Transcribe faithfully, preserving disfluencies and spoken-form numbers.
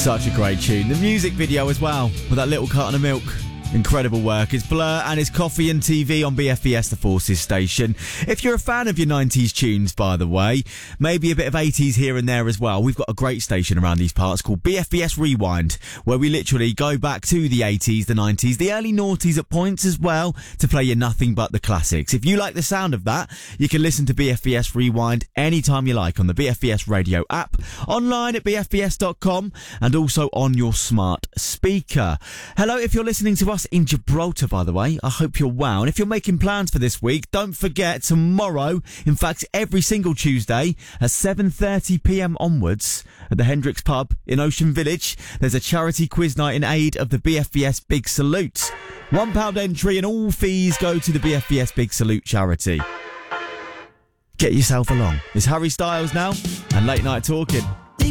Such a great tune. The music video as well, with that little carton of milk. Incredible work. It's Blur and it's Coffee and T V on B F B S, the Forces station. If you're a fan of your nineties tunes, by the way, maybe a bit of eighties here and there as well, we've got a great station around these parts called B F B S Rewind, where we literally go back to the eighties, the nineties, the early noughties at points as well, to play you nothing but the classics. If you like the sound of that, you can listen to B F B S Rewind anytime you like on the B F B S radio app, online at b f b s dot com, and also on your smart speaker. Hello, if you're listening to us in Gibraltar, by the way, I hope you're well. And if you're making plans for this week, don't forget tomorrow, in fact every single Tuesday at seven thirty p m onwards at the Hendricks Pub in Ocean Village, there's a charity quiz night in aid of the B F B S Big Salute. One pound entry and all fees go to the B F B S Big Salute charity. Get yourself along. It's Harry Styles now and Late Night Talking.